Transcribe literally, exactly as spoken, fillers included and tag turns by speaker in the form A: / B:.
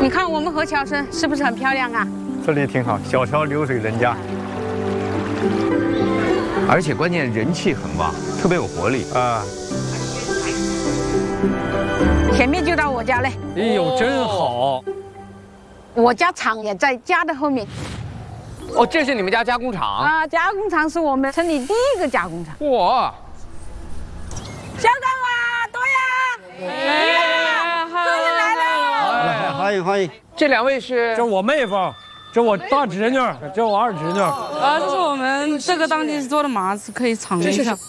A: 你看我们河桥村是不是很漂亮啊？
B: 这里挺好，小桥流水人家。
C: 而且关键人气很旺，特别有活力
B: 啊。
A: 前面就到我家嘞。
D: 哎呦，真好！
A: 我家厂也在家的后面。
D: 哦，这是你们家加工厂
A: 啊？加工厂是我们村里第一个加工厂。
D: 哇！
A: 小刚啊，多呀！哎，终于来了！
E: 欢迎欢迎。
D: 这两位是？
F: 这是我妹夫，这我大侄女，这我二侄女。
G: 啊，这是我们这个当地做的麻子，可以尝一下。